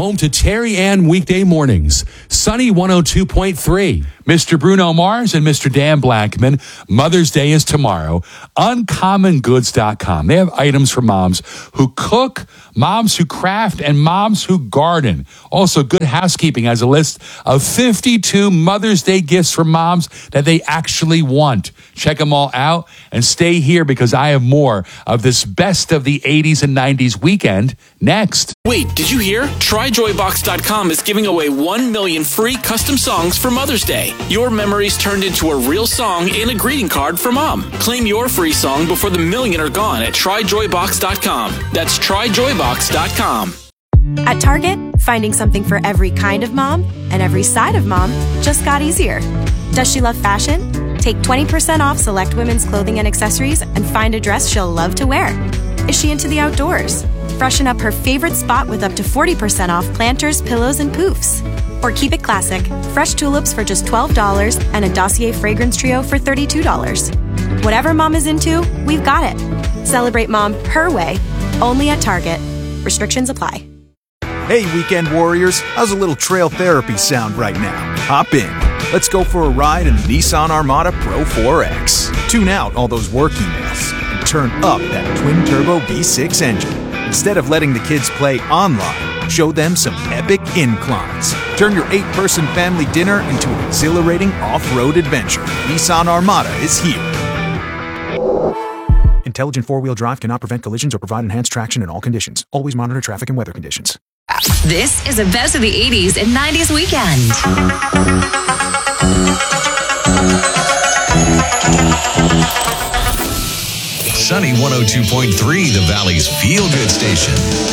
home to Terry Ann weekday mornings. Sunny 102.3. Mr. Bruno Mars and Mr. Dan Blackman. Mother's Day is tomorrow. UncommonGoods.com. They have items for moms who cook, moms who craft, and moms who garden. Also, Good Housekeeping has a list of 52 Mother's Day gifts for moms that they actually want. Check them all out and stay here because I have more of this best of the 80s and 90s weekend next. Wait, did you hear? TryJoyBox.com is giving away 1 million free custom songs for Mother's Day. Your memories turned into a real song and a greeting card for mom. Claim your free song before the million are gone at TryJoyBox.com. That's TryJoyBox.com. At Target, finding something for every kind of mom and every side of mom just got easier. Does she love fashion? Take 20% off select women's clothing and accessories and find a dress she'll love to wear. Is she into the outdoors? Freshen up her favorite spot with up to 40% off planters, pillows, and poofs. Or keep it classic. Fresh tulips for just $12 and a Dossier fragrance trio for $32. Whatever mom is into, we've got it. Celebrate mom her way, only at Target. Restrictions apply. Hey, weekend warriors, how's a little trail therapy sound right now? Hop in. Let's go for a ride in the Nissan Armada Pro 4X. Tune out all those work emails and turn up that twin-turbo V6 engine. Instead of letting the kids play online, show them some epic inclines. Turn your 8-person family dinner into an exhilarating off-road adventure. Nissan Armada is here. Intelligent four-wheel drive cannot prevent collisions or provide enhanced traction in all conditions. Always monitor traffic and weather conditions. This is the best of the 80s and 90s weekend. Sunny 102.3, the Valley's feel-good station.